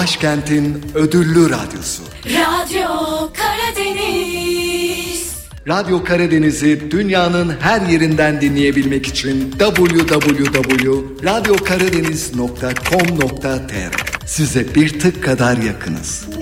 başkentin ödüllü radyosu. Radyo Karadeniz. Radyo Karadeniz'i dünyanın her yerinden dinleyebilmek için www.radyokaradeniz.com.tr size bir tık kadar yakınız.